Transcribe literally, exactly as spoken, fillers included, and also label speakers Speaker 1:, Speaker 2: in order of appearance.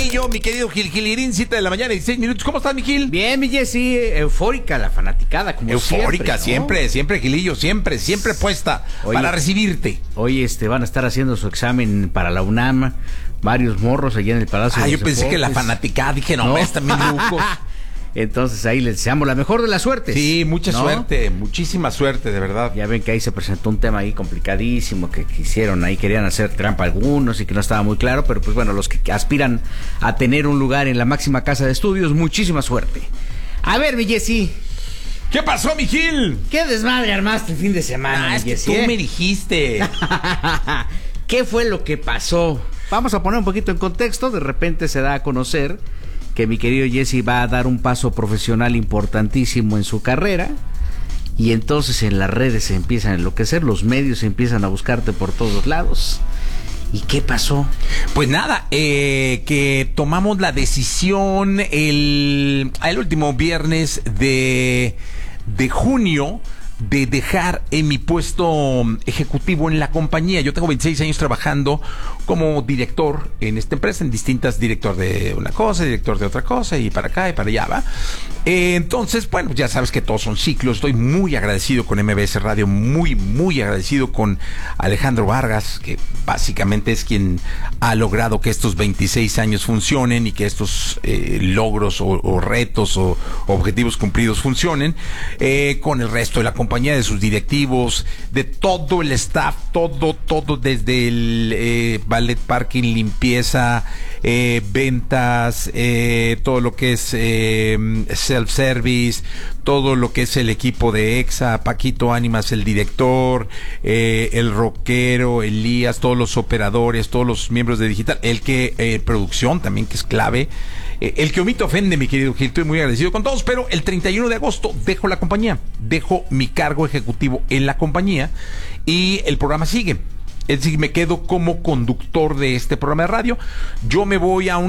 Speaker 1: Gilillo, mi querido Gil Gilirín, cita de la mañana, dieciséis minutos. ¿Cómo estás, mi Gil?
Speaker 2: Bien, mi Jessy, eufórica la fanaticada, como
Speaker 1: Eufórica,
Speaker 2: siempre, ¿no?
Speaker 1: siempre, siempre, Gilillo, siempre, siempre puesta
Speaker 2: Oye,
Speaker 1: para recibirte.
Speaker 2: Hoy este, van a estar haciendo su examen para la UNAM, varios morros allá en el Palacio
Speaker 1: Ah,
Speaker 2: de
Speaker 1: yo
Speaker 2: los
Speaker 1: pensé que la
Speaker 2: Deportes.
Speaker 1: fanaticada, dije, no,
Speaker 2: No.
Speaker 1: no. están bien rucos.
Speaker 2: Entonces ahí les deseamos la mejor de las suertes.
Speaker 1: Sí, mucha
Speaker 2: ¿no?
Speaker 1: suerte, muchísima suerte, de verdad.
Speaker 2: Ya ven que ahí se presentó un tema ahí complicadísimo que quisieron, ahí querían hacer trampa algunos y que no estaba muy claro, pero pues bueno, los que aspiran a tener un lugar en la máxima casa de estudios, muchísima suerte. A ver, mi Jessy,
Speaker 1: ¿Qué pasó, mi Gil?
Speaker 2: ¿qué desmadre armaste el fin de semana,
Speaker 1: Ah,
Speaker 2: mi
Speaker 1: es que
Speaker 2: Jessy,
Speaker 1: tú
Speaker 2: eh?
Speaker 1: me dijiste.
Speaker 2: ¿Qué fue lo que pasó? Vamos a poner un poquito en contexto. De repente se da a conocer que mi querido Jesse va a dar un paso profesional importantísimo en su carrera. Y entonces en las redes se empiezan a enloquecer, los medios empiezan a buscarte por todos lados. ¿Y qué pasó?
Speaker 1: Pues nada, eh, que tomamos la decisión el, el último viernes de, de junio de dejar en mi puesto ejecutivo en la compañía. Yo tengo veintiséis años trabajando como director en esta empresa, en distintas, director de una cosa, director de otra cosa, y para acá y para allá va. Eh, entonces, bueno, ya sabes que todos son ciclos. Estoy muy agradecido con M B S Radio, muy, muy agradecido con Alejandro Vargas, que básicamente es quien ha logrado que estos veintiséis años funcionen y que estos eh, logros o, o retos o objetivos cumplidos funcionen, eh, con el resto de la compañía, de sus directivos, de todo el staff, todo, todo, desde el eh, ballet parking, limpieza, eh, ventas, eh, todo lo que es eh, self-service, todo lo que es el equipo de EXA, Paquito Ánimas, el director, eh, el rockero, Elías, todos los operadores, todos los miembros de digital, el que, eh, producción también, que es clave. Eh, el que omite ofende, mi querido Gil. Estoy muy agradecido con todos, pero el treinta y uno de agosto dejo la compañía, dejo mi cargo ejecutivo en la compañía y el programa sigue. Es decir, me quedo como conductor de este programa de radio. Yo me voy a un